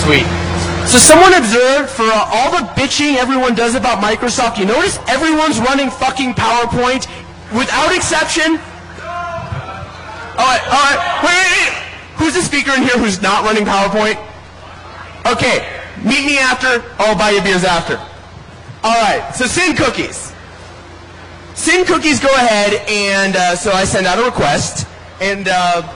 Sweet. So someone observed for all the bitching everyone does about Microsoft, you notice everyone's running fucking PowerPoint without exception? Alright, wait. Who's the speaker in here who's not running PowerPoint? Okay, meet me after, I'll buy you beers after. Alright, so Syn cookies. Syn cookies go ahead and so I send out a request and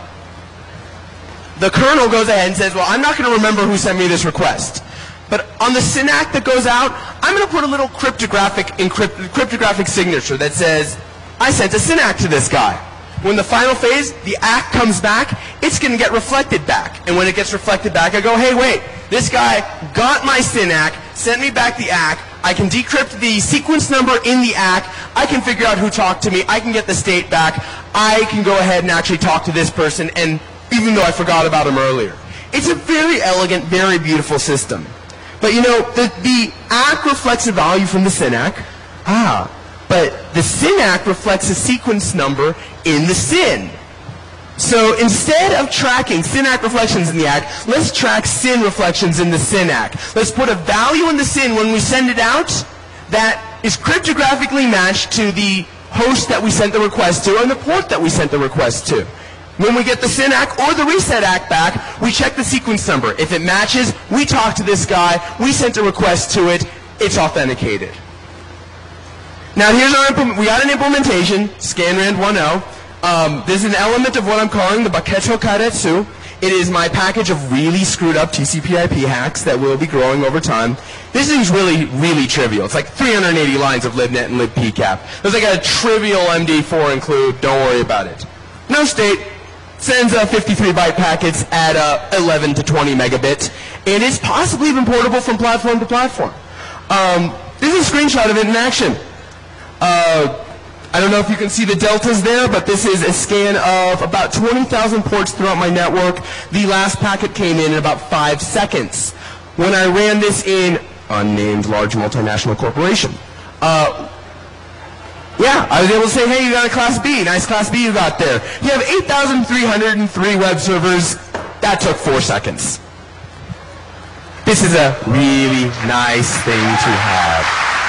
the kernel goes ahead and says, well, I'm not going to remember who sent me this request. But on the SYN-ACK that goes out, I'm going to put a little cryptographic signature that says, I sent a SYN-ACK to this guy. When the final phase, the ACK comes back, it's going to get reflected back. And when it gets reflected back, I go, hey, wait, this guy got my SYN-ACK, sent me back the ACK, I can decrypt the sequence number in the ACK, I can figure out who talked to me, I can get the state back, I can go ahead and actually talk to this person, and even though I forgot about him earlier. It's a very elegant, very beautiful system. But you know, the ACK reflects a value from the SYN-ACK. But the SYN-ACK reflects a sequence number in the SYN. So instead of tracking SYN-ACK reflections in the ACK, let's track SYN reflections in the SYN-ACK. Let's put a value in the SYN when we send it out that is cryptographically matched to the host that we sent the request to and the port that we sent the request to. When we get the SYN-ACK or the reset ACK back, we check the sequence number. If it matches, we talk to this guy, we sent a request to it, it's authenticated. Now here's our we got an implementation, Scanrand 1.0. This is an element of what I'm calling the Baketo Kairetsu. It is my package of really screwed up TCP/IP hacks that will be growing over time. This thing's really, really trivial. It's like 380 lines of libnet and libpcap. There's like a trivial MD4 include, don't worry about it. No state. Sends 53-byte packets at 11 to 20 megabit, and it's possibly even portable from platform to platform. This is a screenshot of it in action. I don't know if you can see the deltas there, but this is a scan of about 20,000 ports throughout my network. The last packet came in about 5 seconds. When I ran this in unnamed large multinational corporation, yeah, I was able to say, hey, you got a Class B. Nice Class B you got there. You have 8,303 web servers. That took 4 seconds. This is a really nice thing to have.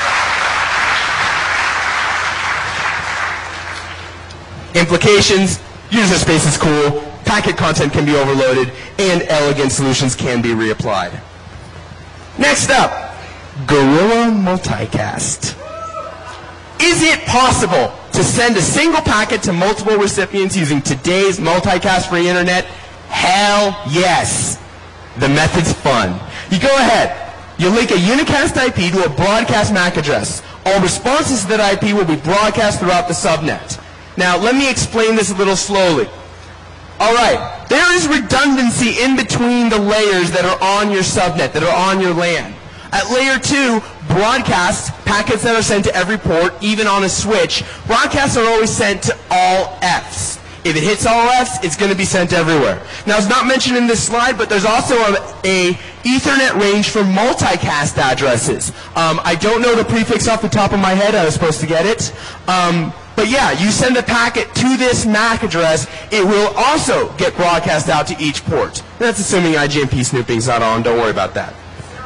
Implications, user space is cool, packet content can be overloaded, and elegant solutions can be reapplied. Next up, Gorilla Multicast. Is it possible to send a single packet to multiple recipients using today's multicast-free internet? Hell yes. The method's fun. You go ahead. You link a unicast IP to a broadcast MAC address. All responses to that IP will be broadcast throughout the subnet. Now, let me explain this a little slowly. All right. There is redundancy in between the layers that are on your subnet, that are on your LAN. At layer 2, broadcasts, packets that are sent to every port, even on a switch, broadcasts are always sent to all Fs. If it hits all Fs, it's going to be sent everywhere. Now, it's not mentioned in this slide, but there's also a Ethernet range for multicast addresses. I don't know the prefix off the top of my head. I was supposed to get it. But yeah, you send a packet to this MAC address, it will also get broadcast out to each port. That's assuming IGMP snooping's not on. Don't worry about that.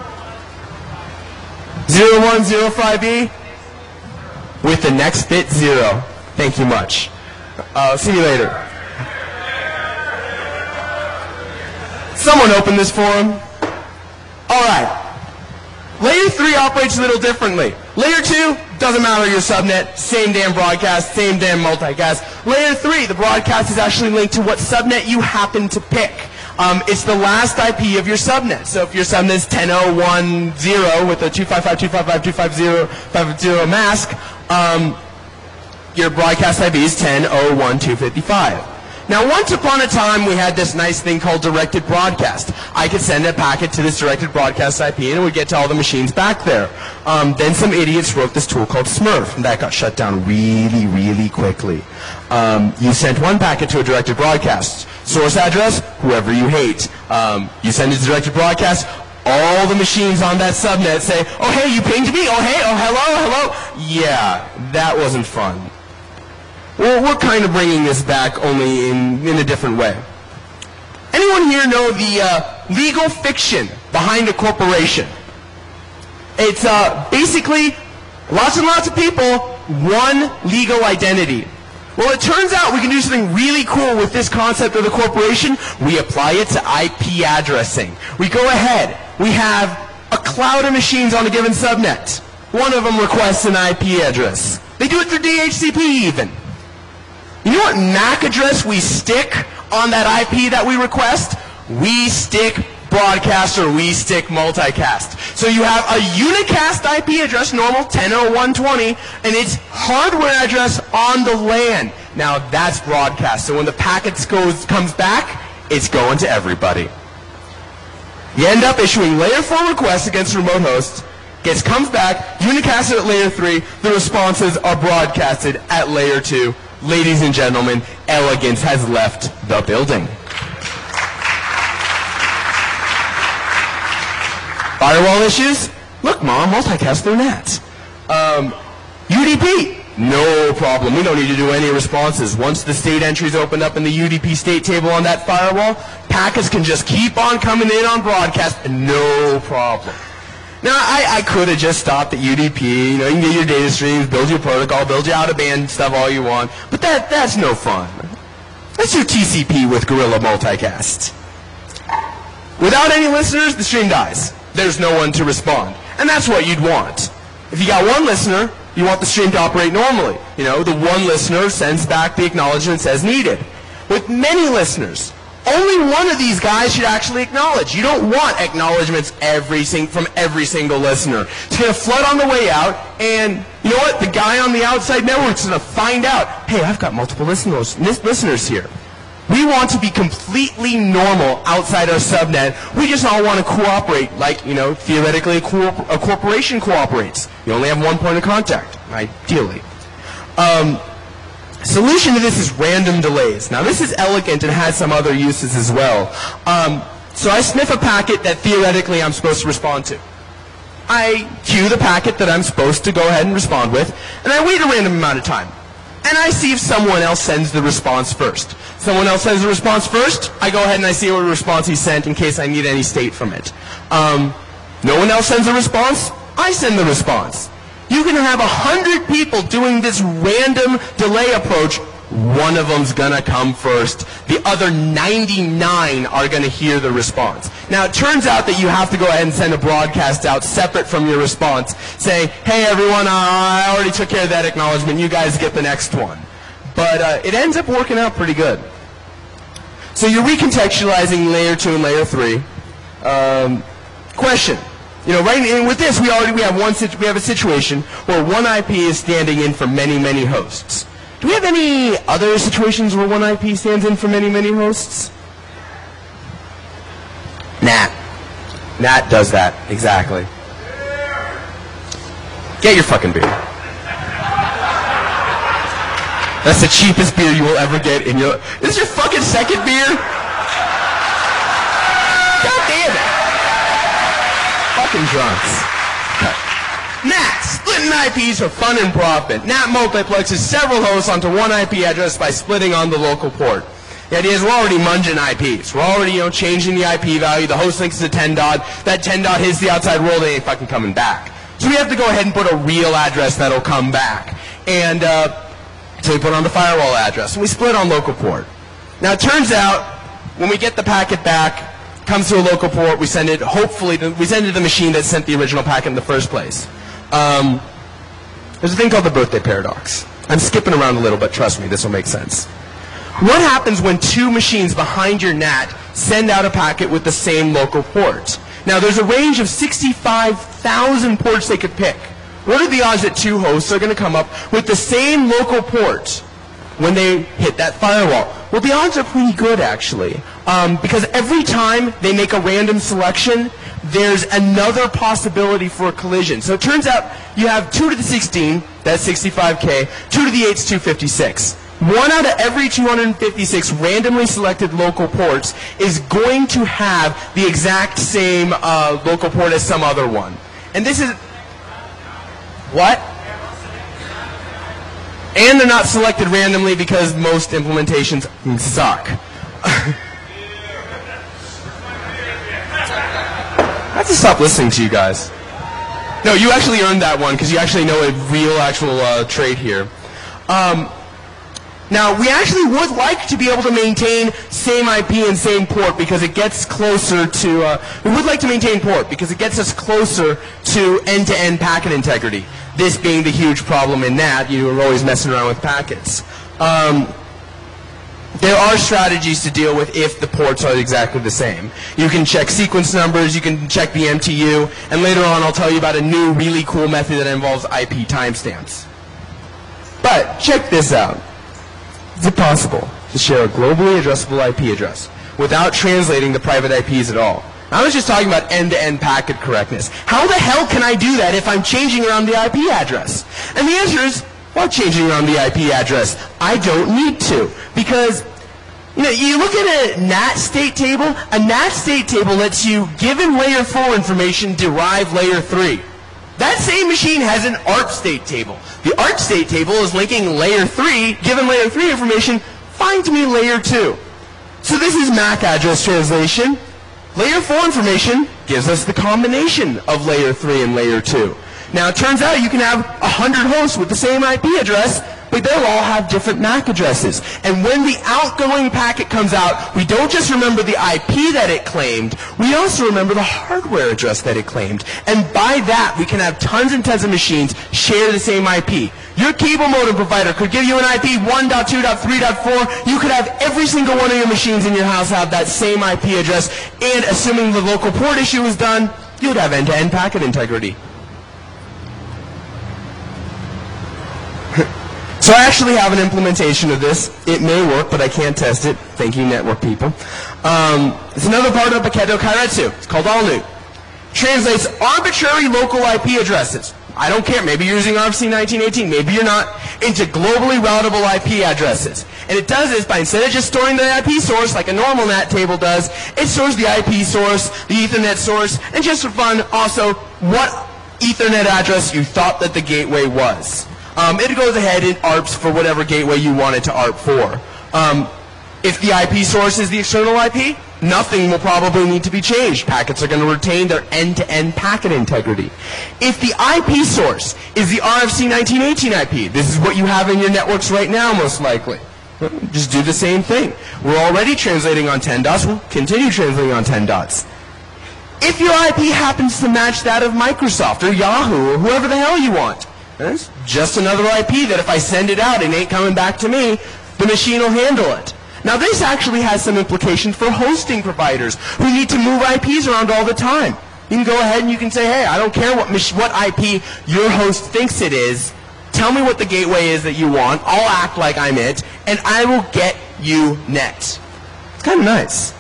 0105E with the next bit 0. Thank you much. See you later. Someone open this forum. Alright. Layer 3 operates a little differently. Layer 2, doesn't matter your subnet, same damn broadcast, same damn multicast. Layer 3, the broadcast is actually linked to what subnet you happen to pick. It's the last IP of your subnet. So if your subnet is 10.0.1.0 with a 255.255.250.50 mask, your broadcast IP is 10.0.1.255. Now, once upon a time, we had this nice thing called directed broadcast. I could send a packet to this directed broadcast IP, and it would get to all the machines back there. Then some idiots wrote this tool called Smurf, and that got shut down really, really quickly. You sent one packet to a directed broadcast. Source address, whoever you hate. You send it to directed broadcast. All the machines on that subnet say, oh, hey, you pinged me? Oh, hey, oh, hello. Yeah, that wasn't fun. Well, we're kind of bringing this back only in a different way. Anyone here know the legal fiction behind a corporation? It's basically lots and lots of people, one legal identity. Well, it turns out we can do something really cool with this concept of the corporation. We apply it to IP addressing. We go ahead. We have a cloud of machines on a given subnet. One of them requests an IP address. They do it through DHCP even. You know what MAC address we stick on that IP that we request? We stick broadcast or we stick multicast. So you have a unicast IP address, normal 10.01.20, and its hardware address on the LAN. Now that's broadcast. So when the packets comes back, it's going to everybody. You end up issuing layer 4 requests against a remote host, comes back, unicasted at layer 3, the responses are broadcasted at layer 2. Ladies and gentlemen, elegance has left the building. Firewall issues? Look, Mom, multicast their NAT. UDP? No problem. We don't need to do any responses. Once the state entries open up in the UDP state table on that firewall, packets can just keep on coming in on broadcast, no problem. Now, I could have just stopped at UDP. You know, you can get your data streams, build your protocol, build your out-of-band stuff all you want, but that's no fun. Let's do TCP with Gorilla Multicast. Without any listeners, the stream dies. There's no one to respond. And that's what you'd want. If you got one listener, you want the stream to operate normally. You know, the one listener sends back the acknowledgments as needed. With many listeners, only one of these guys should actually acknowledge. You don't want acknowledgments from every single listener. It's going to flood on the way out, and you know what? The guy on the outside network is going to find out, hey, I've got multiple listeners here. We want to be completely normal outside our subnet. We just all want to cooperate like, you know, theoretically a corporation cooperates. You only have one point of contact, ideally. Solution to this is random delays. Now, this is elegant and has some other uses as well. So I sniff a packet that theoretically I'm supposed to respond to. I queue the packet that I'm supposed to go ahead and respond with, and I wait a random amount of time. And I see if someone else sends the response first. Someone else sends the response first, I go ahead and I see what response he sent in case I need any state from it. No one else sends a response, I send the response. You can have 100 people doing this random delay approach. One of them's gonna come first. The other 99 are gonna hear the response. Now, it turns out that you have to go ahead and send a broadcast out separate from your response, saying, hey everyone, I already took care of that acknowledgement, you guys get the next one. But it ends up working out pretty good. So you're recontextualizing layer 2 and layer 3. Question. You know, right with this, we have a situation where one IP is standing in for many, many hosts. Do we have any other situations where one IP stands in for many, many hosts? NAT. NAT does that, exactly. Get your fucking beer. That's the cheapest beer you will ever get in your... This is your fucking second beer? God damn it. Fucking drunks. NAT, splitting IPs for fun and profit. NAT multiplexes several hosts onto one IP address by splitting on the local port. The idea is we're already munging IPs. We're already, you know, changing the IP value. The host links to 10 dot. That 10 dot hits the outside world and ain't fucking coming back. So we have to go ahead and put a real address that'll come back. And so we put on the firewall address. And we split on local port. Now it turns out when we get the packet back, comes to a local port, we send it, we send it to the machine that sent the original packet in the first place. There's a thing called the birthday paradox. I'm skipping around a little, but trust me, this will make sense. What happens when two machines behind your NAT send out a packet with the same local port? Now, there's a range of 65,000 ports they could pick. What are the odds that two hosts are going to come up with the same local port when they hit that firewall? Well, the odds are pretty good, actually, because every time they make a random selection, there's another possibility for a collision. So it turns out you have 2 to the 16, that's 65K, 2 to the 8 is 256. 1 out of every 256 randomly selected local ports is going to have the exact same local port as some other one. And this is... What? And they're not selected randomly because most implementations suck. have to stop listening to you guys. No, you actually earned that one because you actually know a real actual trait here. Now, we actually would like to be able to maintain same IP and same port because it gets closer to, we would like to maintain port because it gets us closer to end-to-end packet integrity. This being the huge problem in NAT, you are always messing around with packets. There are strategies to deal with if the ports are exactly the same. You can check sequence numbers, you can check the MTU, and later on I'll tell you about a new really cool method that involves IP timestamps. But check this out. Is it possible to share a globally addressable IP address without translating the private IPs at all? I was just talking about end-to-end packet correctness. How the hell can I do that if I'm changing around the IP address? And the answer is, while changing around the IP address, I don't need to. Because, you look at a NAT state table. A NAT state table lets you, given layer 4 information, derive layer 3. That same machine has an ARP state table. The ARP state table is linking layer 3, given layer 3 information, find me layer 2. So this is MAC address translation. Layer 4 information gives us the combination of layer 3 and layer 2. Now, it turns out you can have 100 hosts with the same IP address, but they'll all have different MAC addresses. And when the outgoing packet comes out, we don't just remember the IP that it claimed, we also remember the hardware address that it claimed. And by that, we can have tons and tons of machines share the same IP. Your cable modem provider could give you an IP 1.2.3.4. You could have every single one of your machines in your house have that same IP address, and assuming the local port issue is done, you'd have end-to-end packet integrity. So I actually have an implementation of this. It may work, but I can't test it. Thank you, network people. It's another part of Paketo Kairetsu. It's called AllNoot. Translates arbitrary local IP addresses. I don't care. Maybe you're using RFC 1918. Maybe you're not. Into globally routable IP addresses. And it does this by, instead of just storing the IP source like a normal NAT table does, it stores the IP source, the Ethernet source, and just for fun, also what Ethernet address you thought that the gateway was. It goes ahead and ARPs for whatever gateway you want it to ARP for. If the IP source is the external IP, nothing will probably need to be changed. Packets are going to retain their end-to-end packet integrity. If the IP source is the RFC 1918 IP, this is what you have in your networks right now most likely. Just do the same thing. We're already translating on 10 dots. We'll continue translating on 10 dots. If your IP happens to match that of Microsoft or Yahoo or whoever the hell you want, it's just another IP that if I send it out, it ain't coming back to me. The machine will handle it. Now this actually has some implications for hosting providers who need to move IPs around all the time. You can go ahead and you can say, hey, I don't care what IP your host thinks it is. Tell me what the gateway is that you want. I'll act like I'm it, and I will get you net. It's kind of nice.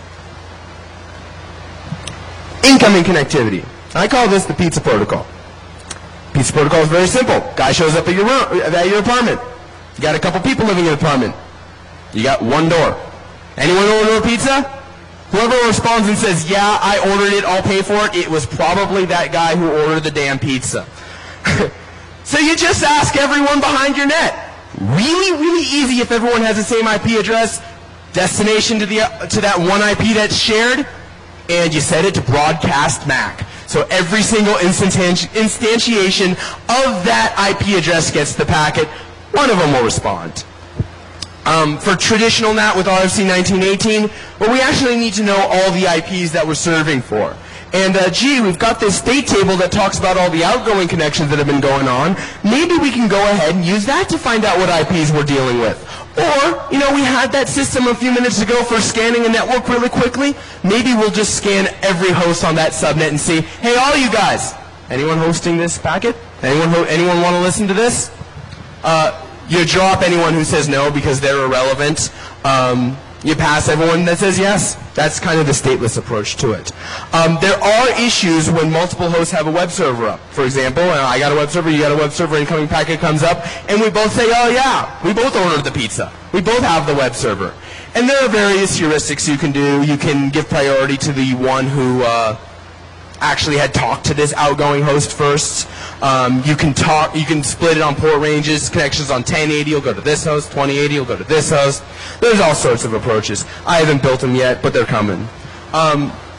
Incoming connectivity. I call this the pizza protocol. Pizza protocol is very simple. Guy shows up at your apartment. You got a couple people living in your apartment. You got one door. Anyone order a pizza? Whoever responds and says, yeah, I ordered it, I'll pay for it, it was probably that guy who ordered the damn pizza. So you just ask everyone behind your net. Really, really easy if everyone has the same IP address, destination to that one IP that's shared, and you set it to broadcast MAC. So every single instantiation of that IP address gets the packet. One of them will respond. For traditional NAT with RFC 1918, well, we actually need to know all the IPs that we're serving for. And gee, we've got this state table that talks about all the outgoing connections that have been going on. Maybe we can go ahead and use that to find out what IPs we're dealing with. Or, we had that system a few minutes ago for scanning a network really quickly. Maybe we'll just scan every host on that subnet and see, hey, all you guys, anyone hosting this packet? Anyone want to listen to this? You drop anyone who says no because they're irrelevant. You pass everyone that says yes. That's kind of the stateless approach to it. There are issues when multiple hosts have a web server up. For example, I got a web server, you got a web server, incoming packet comes up, and we both say, oh yeah, we both ordered the pizza. We both have the web server. And there are various heuristics you can do. You can give priority to the one who actually had talked to this outgoing host first. You can split it on port ranges. Connections on 1080 will go to this host, 2080 will go to this host. There's all sorts of approaches. I haven't built them yet, but they're coming.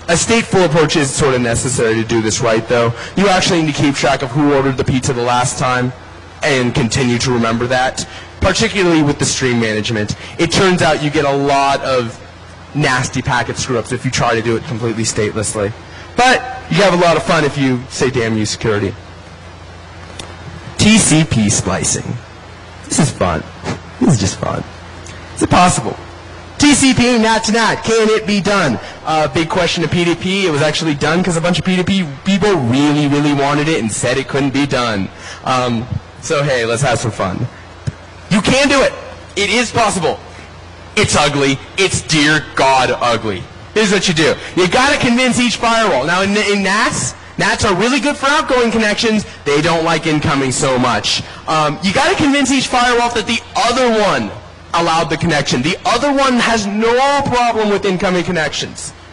A stateful approach is sort of necessary to do this right, though. You actually need to keep track of who ordered the pizza the last time and continue to remember that, particularly with the stream management. It turns out you get a lot of nasty packet screw-ups if you try to do it completely statelessly. But you have a lot of fun if you say damn you security. TCP splicing. This is fun. This is just fun. Is it possible? TCP, NAT to NAT, can it be done? Big question to PDP. It was actually done because a bunch of PDP people really, really wanted it and said it couldn't be done. So hey, let's have some fun. You can do it. It is possible. It's ugly. It's dear God ugly. Here's what you do. You got to convince each firewall. Now in NATs are really good for outgoing connections. They don't like incoming so much. You got to convince each firewall that the other one allowed the connection. The other one has no problem with incoming connections.